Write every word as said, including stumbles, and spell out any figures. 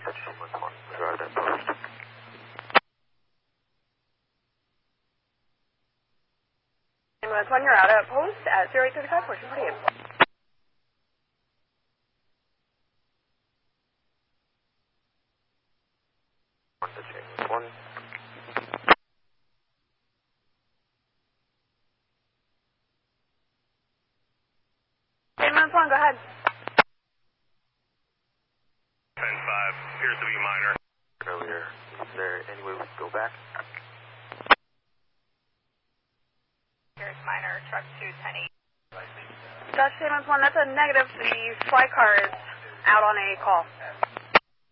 Dutch ambulance one, we're out of that post. Ambulance one, you're out at post at zero eight three five, portion forty-eight. One, Dutch ambulance one. Ambulance one, go ahead. ten five, appears to be minor. Earlier, is there any way we can go back? Here's minor, truck two ten eight. Dutch ambulance one, that's a negative. The flight car is out on a call.